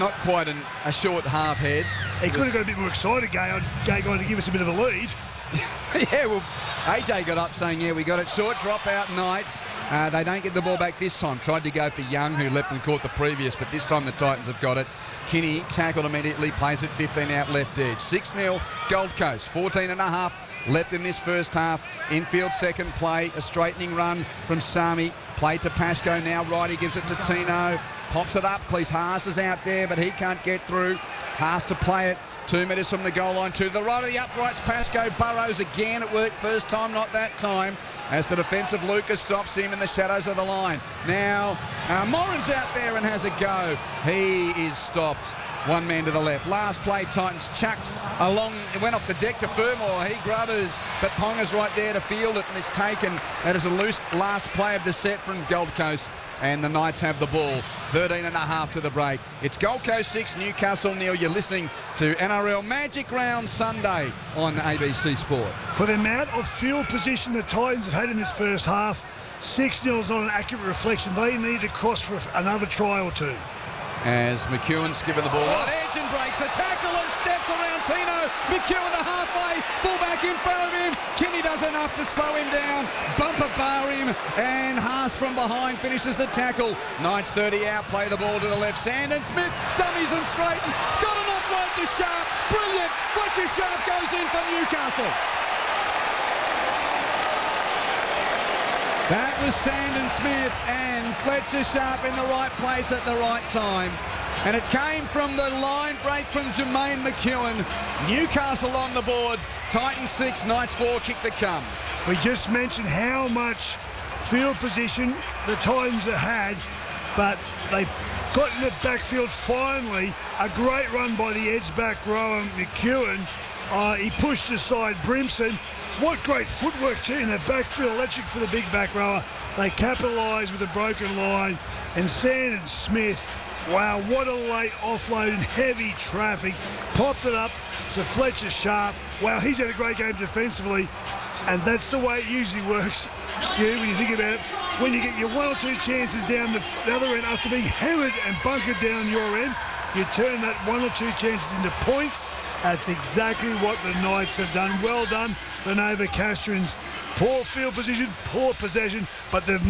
not quite a short half head. He could have got a bit more excited, Gay on to give us a bit of a lead. Yeah, well, AJ got up saying, yeah, we got it short, drop out Knights. They don't get the ball back this time. Tried to go for Young, who left and caught the previous, but this time the Titans have got it. Kinney tackled immediately, plays it 15 out left edge. 6-0 Gold Coast, 14.5 left in this first half. Infield second play, a straightening run from Sami. Play to Pascoe now, righty gives it to Tino. Pops it up, Cleese Haas is out there, but he can't get through. Haas to play it. 2 metres from the goal line to the right of the uprights. Pascoe burrows again. It worked first time, not that time, as the defensive Lucas stops him in the shadows of the line. Now, Moran's out there and has a go. He is stopped. One man to the left. Last play, Titans chucked along. It went off the deck to Fermor. He grubbers, but Ponga's right there to field it, and it's taken. That is a loose last play of the set from Gold Coast. And the Knights have the ball. 13.5 to the break. It's Gold Coast 6, Newcastle 0. You're listening to NRL Magic Round Sunday on ABC Sport. For the amount of field position the Titans have had in this first half, 6-0 is not an accurate reflection. They need to cross for another try or two. As McEwen's given the ball on edge and breaks a tackle and steps around Tino. McEwen to halfway, fullback in front of him. Kinney does enough to slow him down, bumper bar him, and Haas from behind finishes the tackle. Knights 30 out, play the ball to the left. Sandon Smith dummies and straightens. Got an offload to Sharp. Brilliant. Fletcher Sharp goes in for Newcastle. That was Sandon Smith and Fletcher Sharp in the right place at the right time. And it came from the line break from Jermaine McEwen. Newcastle on the board. Titans 6, Knights 4, kick to come. We just mentioned how much field position the Titans have had, but they got in the backfield finally. A great run by the edge back rower, McEwen. He pushed aside Brimson. What great footwork too in the backfield, electric for the big back rower. They capitalise with a broken line. And Sandon Smith, wow, what a late offload in heavy traffic. Popped it up to Fletcher Sharp. Wow, he's had a great game defensively. And that's the way it usually works, when you think about it. When you get your 1 or 2 chances down the other end after being hammered and bunkered down your end, you turn that 1 or 2 chances into points. That's exactly what the Knights have done. Well done, the Nova Castrians. Poor field position, poor possession, but they've